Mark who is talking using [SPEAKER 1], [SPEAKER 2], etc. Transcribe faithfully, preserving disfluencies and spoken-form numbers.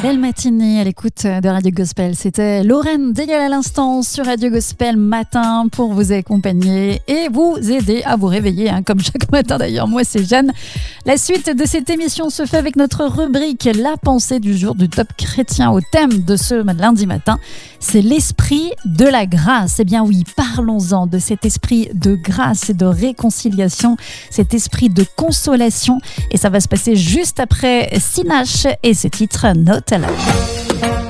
[SPEAKER 1] Belle matinée à l'écoute de Radio Gospel. C'était Lorraine Degel à l'instant sur Radio Gospel matin pour vous accompagner et vous aider à vous réveiller, hein, comme chaque matin d'ailleurs. Moi, c'est Jeanne. La suite de cette émission se fait avec notre rubrique La pensée du jour du Top Chrétien au thème de ce lundi matin. C'est l'esprit de la grâce. Eh bien oui, parlons-en de cet esprit de grâce et de réconciliation, cet esprit de consolation. Et ça va se passer juste après Sinache et ce titre Not Alive.